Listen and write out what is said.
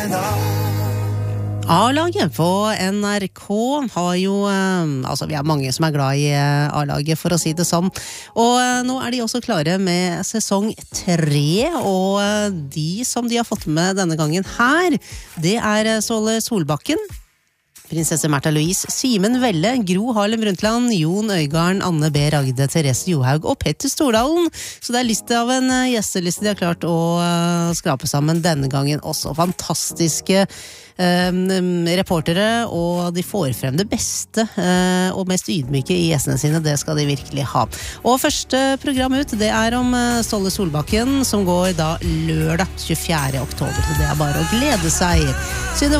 A-laget på NRK har jo, altså vi er mange som er glad i A-laget for å si det sånn, og nå er de også klare med sesong 3, og de som de har fått med denne gangen her, det er Ståle Solbakken, prinsesse Märtha Louise, Simen Velle, Gro Harlem Brundtland, Jon Øigarden, Anne B. Ragde, Therese Johaug og Petter Stordalen. Så det er liste av en gjesteliste de har klart å skrape sammen denne gangen. Også fantastiske reportere, og de får frem det beste og mest ydmyke i gjestene sine. Det skal de virkelig ha. Og første program ut, det er om Ståle Solbakken, som går da lørdag 24. oktober. Så det er bare å glede seg.